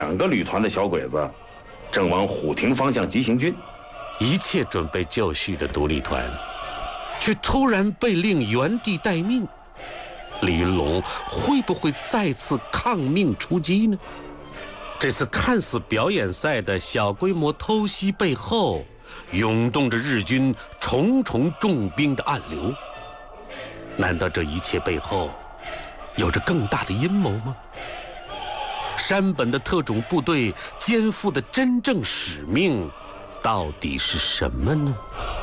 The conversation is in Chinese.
个旅团的小鬼子正往虎亭方向急行军。 一切准备就绪的独立团，却突然被令原地待命。李云龙会不会再次抗命出击呢？这次看似表演赛的小规模偷袭背后，涌动着日军重重重兵的暗流。难道这一切背后有着更大的阴谋吗？山本的特种部队肩负的真正使命到底是什么呢？